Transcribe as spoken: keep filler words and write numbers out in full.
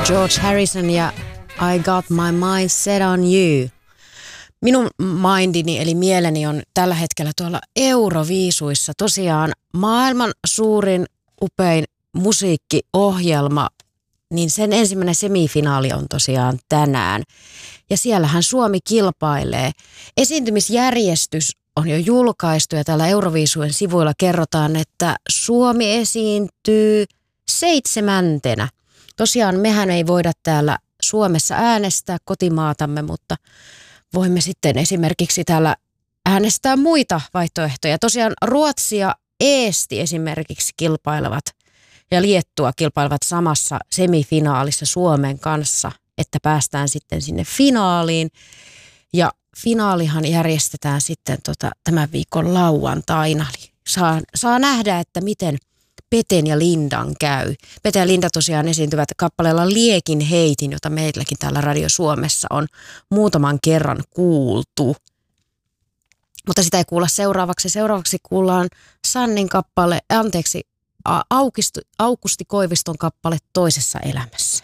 George Harrison ja I Got My Mind Set On You. Minun mindini eli mieleni on tällä hetkellä tuolla Euroviisuissa. Tosiaan maailman suurin, upein musiikkiohjelma, niin sen ensimmäinen semifinaali on tosiaan tänään. Ja siellähän Suomi kilpailee. Esiintymisjärjestys on jo julkaistu ja täällä Euroviisujen sivuilla kerrotaan, että Suomi esiintyy seitsemäntenä. Tosiaan mehän ei voida täällä Suomessa äänestää kotimaatamme, mutta voimme sitten esimerkiksi täällä äänestää muita vaihtoehtoja. Tosiaan Ruotsi ja Eesti esimerkiksi kilpailevat ja Liettua kilpailevat samassa semifinaalissa Suomen kanssa, että päästään sitten sinne finaaliin. Ja finaalihan järjestetään sitten tota, tämän viikon lauantaina. Saa, saa nähdä, että miten Peten ja Lindan käy. Pete ja Linda tosiaan esiintyvät kappaleella Liekin heitin, jota meilläkin täällä Radio Suomessa on muutaman kerran kuultu. Mutta sitä ei kuulla seuraavaksi. Seuraavaksi kuullaan Sannin kappale, anteeksi, Aukusti, Aukusti Koiviston kappale Toisessa elämässä.